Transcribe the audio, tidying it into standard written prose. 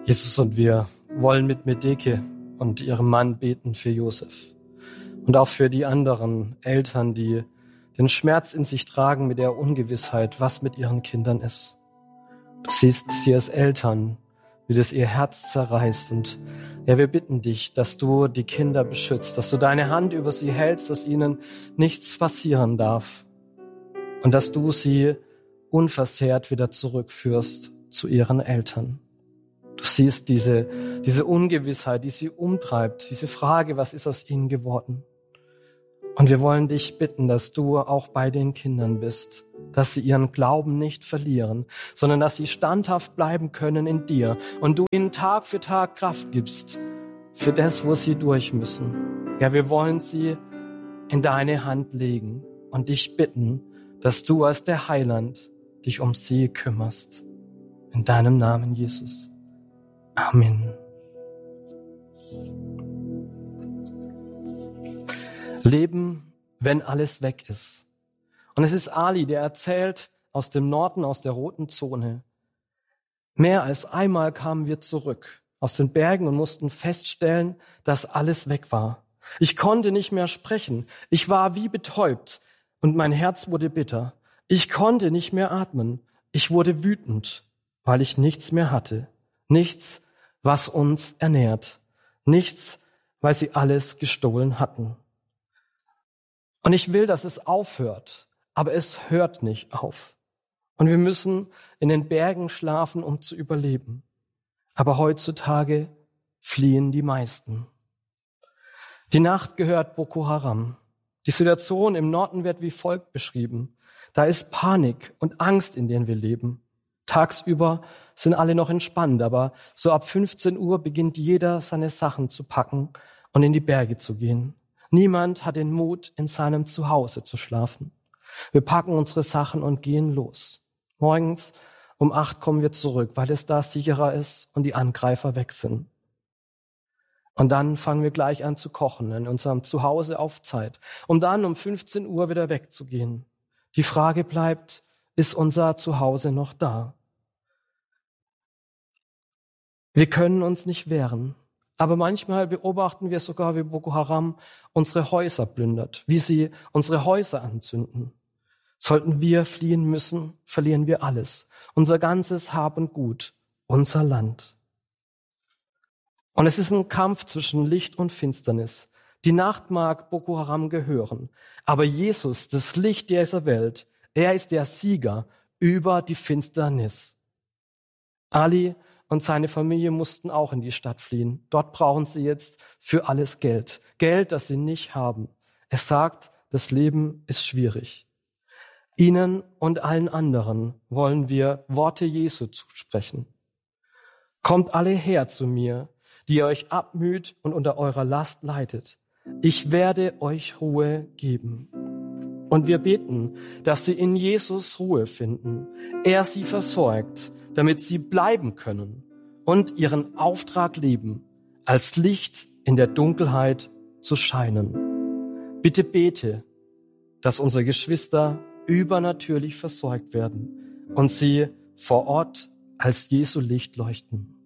Jesus, und wir wollen mit Medeke und ihrem Mann beten für Josef und auch für die anderen Eltern, die den Schmerz in sich tragen mit der Ungewissheit, was mit ihren Kindern ist. Du siehst sie als Eltern, wie das ihr Herz zerreißt. Und ja, wir bitten dich, dass du die Kinder beschützt, dass du deine Hand über sie hältst, dass ihnen nichts passieren darf und dass du sie unversehrt wieder zurückführst zu ihren Eltern. Du siehst diese Ungewissheit, die sie umtreibt, diese Frage, was ist aus ihnen geworden? Und wir wollen dich bitten, dass du auch bei den Kindern bist, dass sie ihren Glauben nicht verlieren, sondern dass sie standhaft bleiben können in dir und du ihnen Tag für Tag Kraft gibst für das, wo sie durch müssen. Ja, wir wollen sie in deine Hand legen und dich bitten, dass du als der Heiland dich um sie kümmerst. In deinem Namen, Jesus. Amen. Leben, wenn alles weg ist. Und es ist Ali, der erzählt aus dem Norden, aus der roten Zone. Mehr als einmal kamen wir zurück aus den Bergen und mussten feststellen, dass alles weg war. Ich konnte nicht mehr sprechen. Ich war wie betäubt und mein Herz wurde bitter. Ich konnte nicht mehr atmen. Ich wurde wütend, weil ich nichts mehr hatte. Nichts, was uns ernährt. Nichts, weil sie alles gestohlen hatten. Und ich will, dass es aufhört, aber es hört nicht auf. Und wir müssen in den Bergen schlafen, um zu überleben. Aber heutzutage fliehen die meisten. Die Nacht gehört Boko Haram. Die Situation im Norden wird wie folgt beschrieben. Da ist Panik und Angst, in denen wir leben. Tagsüber sind alle noch entspannt, aber so ab 15 Uhr beginnt jeder, seine Sachen zu packen und in die Berge zu gehen. Niemand hat den Mut, in seinem Zuhause zu schlafen. Wir packen unsere Sachen und gehen los. Morgens um 8 kommen wir zurück, weil es da sicherer ist und die Angreifer weg sind. Und dann fangen wir gleich an zu kochen in unserem Zuhause auf Zeit, um dann um 15 Uhr wieder wegzugehen. Die Frage bleibt, ist unser Zuhause noch da? Wir können uns nicht wehren. Aber manchmal beobachten wir sogar, wie Boko Haram unsere Häuser plündert, wie sie unsere Häuser anzünden. Sollten wir fliehen müssen, verlieren wir alles. Unser ganzes Hab und Gut, unser Land. Und es ist ein Kampf zwischen Licht und Finsternis. Die Nacht mag Boko Haram gehören, aber Jesus, das Licht dieser Welt, er ist der Sieger über die Finsternis. Ali und seine Familie mussten auch in die Stadt fliehen. Dort brauchen sie jetzt für alles Geld. Geld, das sie nicht haben. Es sagt, das Leben ist schwierig. Ihnen und allen anderen wollen wir Worte Jesu zusprechen. Kommt alle her zu mir, die ihr euch abmüht und unter eurer Last leidet. Ich werde euch Ruhe geben. Und wir beten, dass sie in Jesus Ruhe finden. Er sie versorgt, damit sie bleiben können und ihren Auftrag leben, als Licht in der Dunkelheit zu scheinen. Bitte bete, dass unsere Geschwister übernatürlich versorgt werden und sie vor Ort als Jesu Licht leuchten.